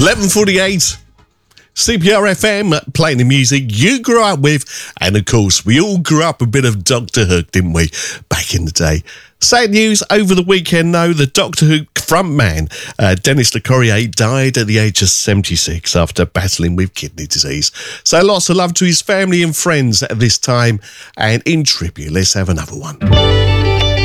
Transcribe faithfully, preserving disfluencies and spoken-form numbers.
eleven forty-eight. C P R F M, playing the music you grew up with. And of course, we all grew up a bit of Doctor Who, didn't we, back in the day? Sad news over the weekend, though. The Doctor Who frontman, uh, Dennis LeCorrier, died at the age of seventy-six after battling with kidney disease. So lots of love to his family and friends at this time. And in tribute, let's have another one.